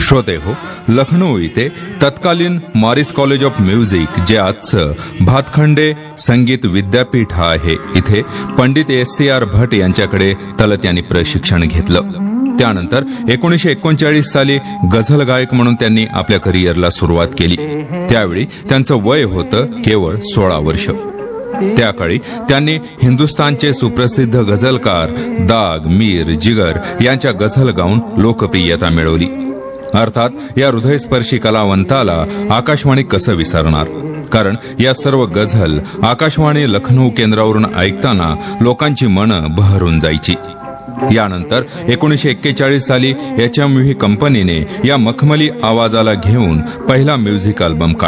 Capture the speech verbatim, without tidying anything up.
श्रोते हो, लखनौ इथे तत्कालीन मॉरिस कॉलेज ऑफ म्युझिक, जे आजचं भातखंडे संगीत विद्यापीठ आहे, इथे पंडित एस सी आर भट यांच्याकडे तलत यांनी प्रशिक्षण घेतलं. त्यानंतर एकोणीसशे एकोणचाळीस साली गझल गायक म्हणून त्यांनी आपल्या करिअरला सुरुवात केली. त्यावेळी त्यांचं वय होतं केवळ सोळा वर्ष. त्या काळी त्यांनी हिंदुस्थानचे सुप्रसिद्ध गझलकार दाग, मीर, जिगर यांच्या गझल गाऊन लोकप्रियता मिळवली. अर्थात या हृदयस्पर्शी कलावंताला आकाशवाणी कसं विसरणार, कारण या सर्व गझल आकाशवाणी लखनौ केंद्रावरून ऐकताना लोकांची मनं बहरून जायची. यानंतर एकोणीसशे एक्केचाळीस साली एच एम व्ही कंपनीने या मखमली आवाजाला घेऊन पहिला म्युझिक अल्बम